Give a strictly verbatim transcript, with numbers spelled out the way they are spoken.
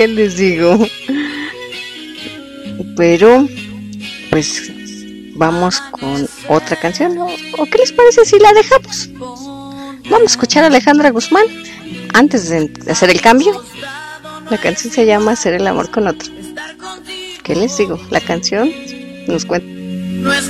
¿Qué les digo? Pero, pues, vamos con otra canción, ¿no? ¿O qué les parece si la dejamos? Vamos a escuchar a Alejandra Guzmán antes de hacer el cambio. La canción se llama Hacer el amor con otro. ¿Qué les digo? La canción nos cuenta. No es